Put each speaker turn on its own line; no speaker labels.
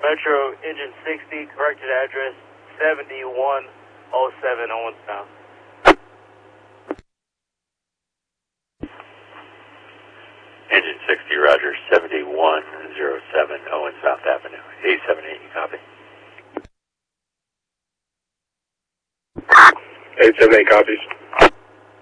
Metro Engine 60, corrected address 7107 Owens South.
Engine 60, Roger, 7107 Owens South Avenue. 878, you copy?
878 copies.